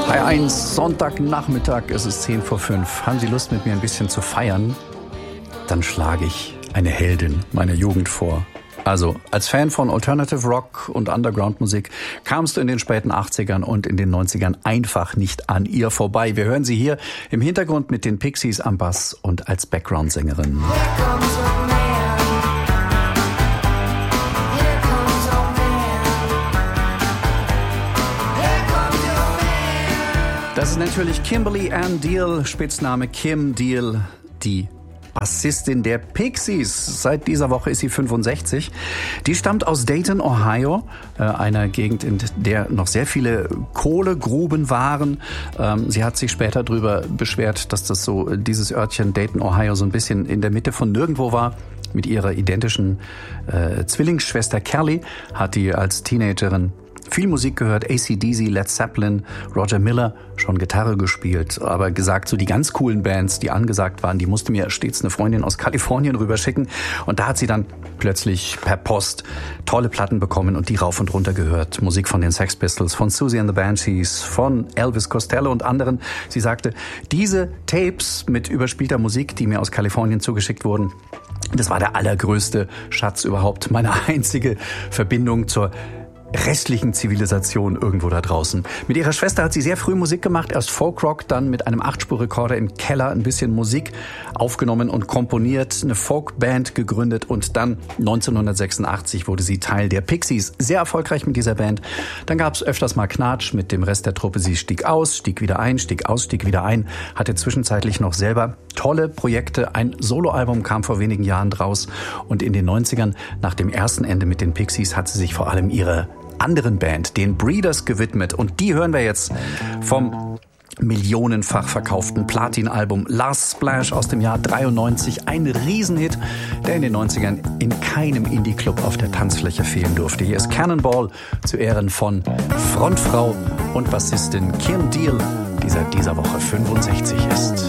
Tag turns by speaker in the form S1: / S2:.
S1: HR1 Sonntagnachmittag, es ist 10 vor 5. Haben Sie Lust, mit mir ein bisschen zu feiern? Dann schlage ich eine Heldin meiner Jugend vor. Also, als Fan von Alternative Rock und Underground-Musik kamst du in den späten 80ern und in den 90ern einfach nicht an ihr vorbei. Wir hören sie hier im Hintergrund mit den Pixies am Bass und als Background-Sängerin. Das ist natürlich Kimberly Ann Deal, Spitzname Kim Deal, die Bassistin der Pixies. Seit dieser Woche ist sie 65. Die stammt aus Dayton, Ohio, einer Gegend, in der noch sehr viele Kohlegruben waren. Sie hat sich später darüber beschwert, dass dieses Örtchen Dayton, Ohio, so ein bisschen in der Mitte von nirgendwo war. Mit ihrer identischen Zwillingsschwester Kelly hat die als Teenagerin viel Musik gehört, AC/DC, Led Zeppelin, Roger Miller, schon Gitarre gespielt, aber gesagt, so die ganz coolen Bands, die angesagt waren, die musste mir stets eine Freundin aus Kalifornien rüberschicken und da hat sie dann plötzlich per Post tolle Platten bekommen und die rauf und runter gehört. Musik von den Sex Pistols, von Siouxsie and the Banshees, von Elvis Costello und anderen. Sie sagte, diese Tapes mit überspielter Musik, die mir aus Kalifornien zugeschickt wurden, das war der allergrößte Schatz überhaupt, meine einzige Verbindung zur restlichen Zivilisation irgendwo da draußen. Mit ihrer Schwester hat sie sehr früh Musik gemacht, erst Folkrock, dann mit einem 8-Spur-Rekorder im Keller ein bisschen Musik aufgenommen und komponiert, eine Folkband gegründet und dann 1986 wurde sie Teil der Pixies. Sehr erfolgreich mit dieser Band. Dann gab es öfters mal Knatsch mit dem Rest der Truppe. Sie stieg aus, stieg wieder ein, stieg aus, stieg wieder ein, hatte zwischenzeitlich noch selber tolle Projekte. Ein Soloalbum kam vor wenigen Jahren draus und in den 90ern, nach dem ersten Ende mit den Pixies, hat sie sich vor allem ihrer anderen Band, den Breeders, gewidmet. Und die hören wir jetzt vom millionenfach verkauften Platin-Album Last Splash aus dem Jahr 93. Ein Riesenhit, der in den 90ern in keinem Indie-Club auf der Tanzfläche fehlen durfte. Hier ist Cannonball zu Ehren von Frontfrau und Bassistin Kim Deal, die seit dieser Woche 65 ist.